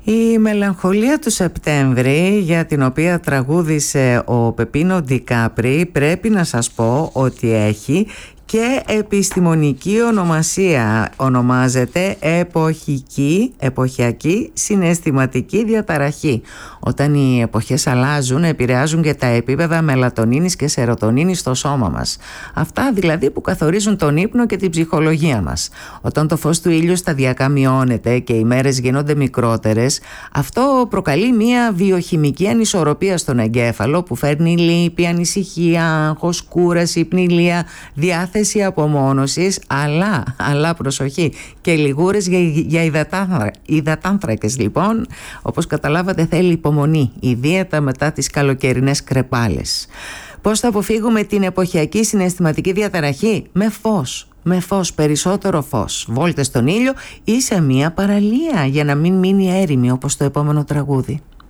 Η μελαγχολία του Σεπτέμβρη, για την οποία τραγούδισε ο Πεπίνο Ντικάπρι, πρέπει να σας πω ότι έχει και επιστημονική ονομασία. Ονομάζεται εποχιακή συναισθηματική διαταραχή. Όταν οι εποχές αλλάζουν, επηρεάζουν και τα επίπεδα μελατονίνης και σερωτονίνης στο σώμα μας. Αυτά δηλαδή που καθορίζουν τον ύπνο και την ψυχολογία μας. Όταν το φως του ήλιου σταδιακά μειώνεται και οι μέρες γίνονται μικρότερες, αυτό προκαλεί μια βιοχημική ανισορροπία στον εγκέφαλο που φέρνει λύπη, ανησυχία, άγχος, κούραση, πνηλία, διάθεση απομόνωσης, αλλά προσοχή, και λιγούρες για υδατάνθρακες. Λοιπόν, όπως καταλάβατε, θέλει υπομονή η δίαιτα μετά τις καλοκαιρινές κρεπάλες. Πώς θα αποφύγουμε την εποχιακή συναισθηματική διαταραχή? Με φως, περισσότερο φως, βόλτες στον ήλιο ή σε μια παραλία για να μην μείνει έρημη όπως το επόμενο τραγούδι.